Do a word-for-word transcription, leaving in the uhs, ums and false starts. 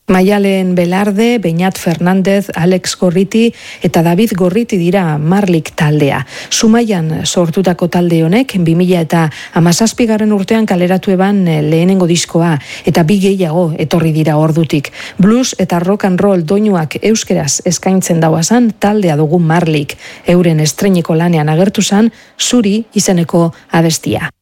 Maialen Belarde, Beñat Fernández, Alex Gorriti eta David Gorriti dira Marlik taldea. Zumaian sortutako talde honek bi mila eta hamazazpigarren urtean kaleratu eban lehenengo diskoa eta bi gehiago etorri dira ordutik. Blues eta rock and roll doinuak euskeraz eskaintzen dauazan taldea dugu Marlik. Euren estreiniko lanean agertu zan Zuri izeneko abestia.